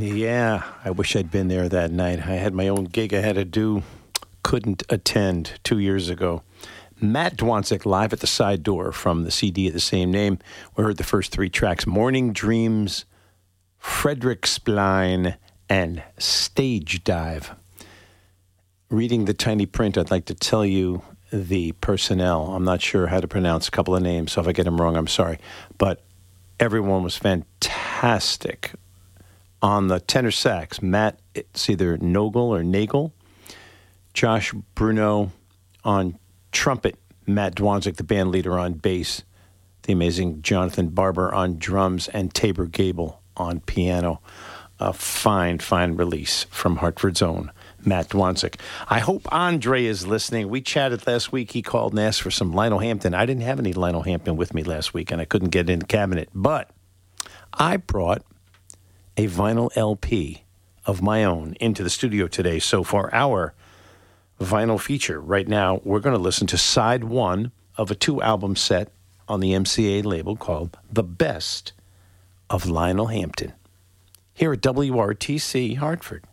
Yeah, I wish I'd been there that night. I had my own gig I had to do. Couldn't attend 2 years ago. Matt Dwanczyk live at the side door from the CD of the same name. We heard the first three tracks, Morning Dreams, Frederick Spline, and Stage Dive. Reading the tiny print, I'd like to tell you the personnel. I'm not sure how to pronounce a couple of names, so if I get them wrong, I'm sorry. But everyone was fantastic. On the tenor sax, Matt, it's either Nogel or Nagel. Josh Bruno on trumpet, Matt Dwanczyk, the band leader, on bass, the amazing Jonathan Barber on drums, and Tabor Gable on piano. A fine, fine release from Hartford's own Matt Dwanczyk. I hope Andre is listening. We chatted last week. He called and asked for some Lionel Hampton. I didn't have any Lionel Hampton with me last week, and I couldn't get it in the cabinet. But I brought a vinyl LP of my own into the studio today. So for our vinyl feature right now, we're going to listen to side one of a 2-album set on the MCA label called The Best of Lionel Hampton, here at WRTC Hartford.